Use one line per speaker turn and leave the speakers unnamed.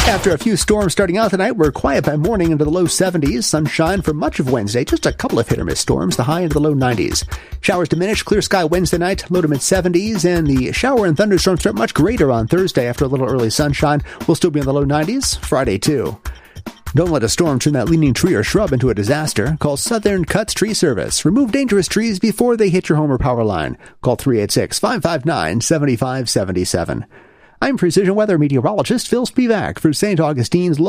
After a few storms starting out tonight, we're quiet by morning into the low 70s. Sunshine for much of Wednesday. Just a couple of hit-or-miss storms, the high into the low 90s. Showers diminish, clear sky Wednesday night, low to mid-70s, and the shower and thunderstorms start much greater on Thursday after a little early sunshine. We'll still be in the low 90s Friday, too. Don't let a storm turn that leaning tree or shrub into a disaster. Call Southern Cuts Tree Service. Remove dangerous trees before they hit your home or power line. Call 386-559-7577. I'm Precision Weather Meteorologist Phil Spivak for St. Augustine's